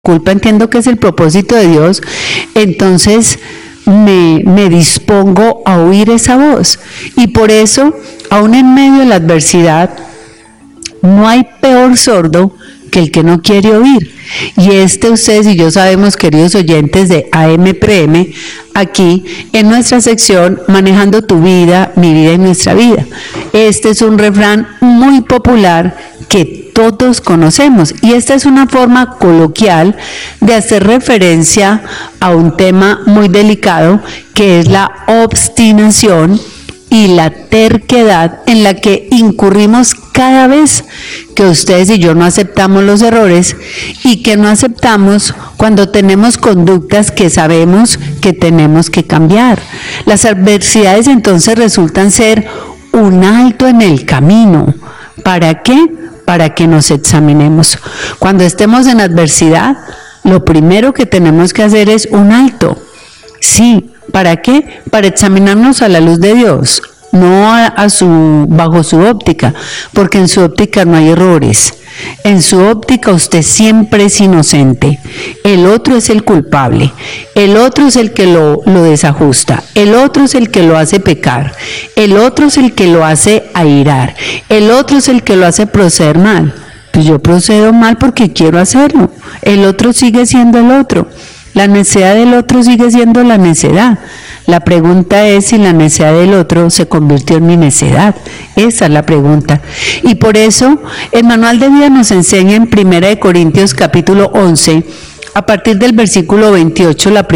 culpa entiendo que es el propósito de Dios, entonces me dispongo a oír esa voz. Y por eso, aún en medio de la adversidad, no hay peor sordo que el que no quiere oír. Y ustedes y yo sabemos, queridos oyentes de AM/PM, aquí en nuestra sección Manejando tu vida, mi vida y nuestra vida. Este es un refrán muy popular que todos conocemos y esta es una forma coloquial de hacer referencia a un tema muy delicado que es la obstinación y la terquedad en la que incurrimos cada vez que ustedes y yo no aceptamos los errores y que no aceptamos cuando tenemos conductas que sabemos que tenemos que cambiar. Las adversidades entonces resultan ser un alto en el camino. ¿Para qué? Para que nos examinemos. Cuando estemos en adversidad, lo primero que tenemos que hacer es un alto. Sí, ¿para qué? Para examinarnos a la luz de Dios, no bajo su óptica, porque en su óptica no hay errores. En su óptica usted siempre es inocente. El otro es el culpable. El otro es el que lo desajusta. El otro es el que lo hace pecar. El otro es el que lo hace airar. El otro es el que lo hace proceder mal. Pues yo procedo mal porque quiero hacerlo. El otro sigue siendo el otro. La necedad del otro sigue siendo la necedad. La pregunta es si la necedad del otro se convirtió en mi necedad. Esa es la pregunta. Y por eso el manual de vida nos enseña en 1 Corintios capítulo 11, a partir del versículo 28, la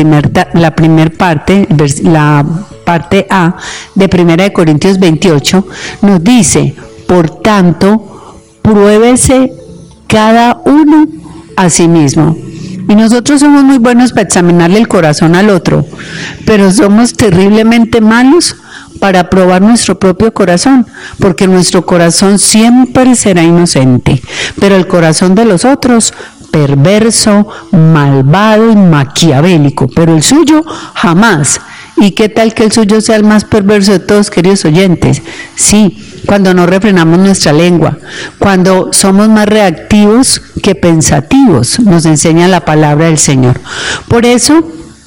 parte A de 1 Corintios 28, nos dice: por tanto, pruébese cada uno a sí mismo. Y nosotros somos muy buenos para examinarle el corazón al otro, pero somos terriblemente malos para probar nuestro propio corazón, porque nuestro corazón siempre será inocente, pero el corazón de los otros, perverso, malvado y maquiavélico, pero el suyo jamás. ¿Y qué tal que el suyo sea el más perverso de todos, queridos oyentes? Sí, cuando no refrenamos nuestra lengua, cuando somos más reactivos que pensativos, nos enseña la palabra del Señor. Por eso,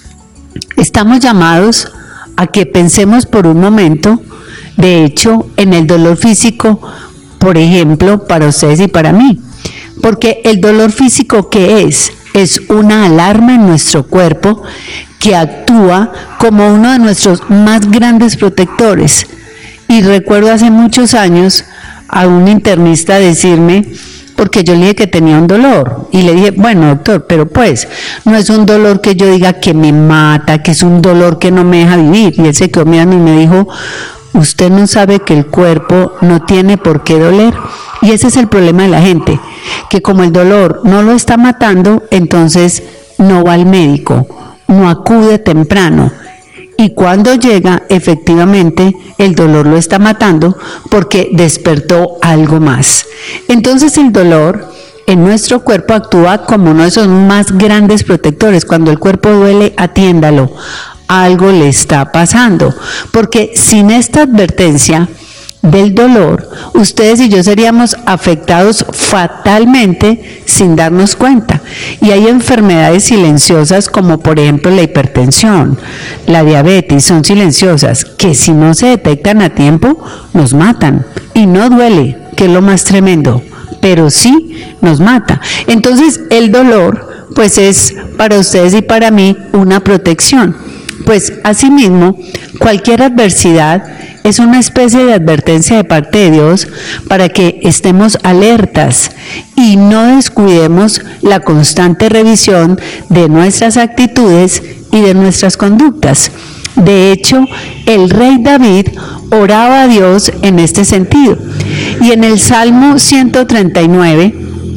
estamos llamados a que pensemos por un momento, de hecho, en el dolor físico, por ejemplo, para ustedes y para mí. Porque el dolor físico, ¿qué es? Es una alarma en nuestro cuerpo que actúa como uno de nuestros más grandes protectores. Y recuerdo hace muchos años a un internista decirme, porque yo le dije que tenía un dolor, y le dije, bueno doctor, pero pues no es un dolor que yo diga que me mata, que es un dolor que no me deja vivir. Y él se quedó mirando y me dijo, usted no sabe que el cuerpo no tiene por qué doler. Y ese es el problema de la gente, que como el dolor no lo está matando, entonces no va al médico, no acude temprano. Y cuando llega, efectivamente, el dolor lo está matando porque despertó algo más. Entonces el dolor en nuestro cuerpo actúa como uno de esos más grandes protectores. Cuando el cuerpo duele, atiéndalo. Algo le está pasando. Porque sin esta advertencia del dolor, ustedes y yo seríamos afectados fatalmente sin darnos cuenta. Y hay enfermedades silenciosas como por ejemplo la hipertensión, la diabetes, son silenciosas que si no se detectan a tiempo nos matan y no duele, que es lo más tremendo, pero sí nos mata. Entonces el dolor pues es para ustedes y para mí una protección. Pues asimismo, cualquier adversidad es una especie de advertencia de parte de Dios para que estemos alertas y no descuidemos la constante revisión de nuestras actitudes y de nuestras conductas. De hecho, el rey David oraba a Dios en este sentido. Y en el Salmo 139,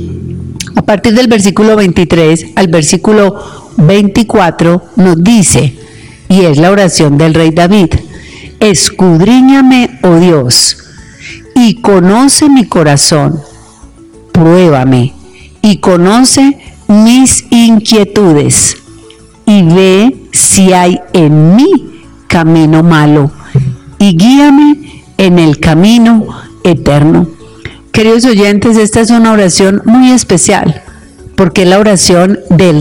a partir del versículo 23 al versículo 24, nos dice, y es la oración del rey David: escudriñame, oh Dios, y conoce mi corazón, pruébame, y conoce mis inquietudes, y ve si hay en mí camino malo, y guíame en el camino eterno. Queridos oyentes, esta es una oración muy especial, porque es la oración del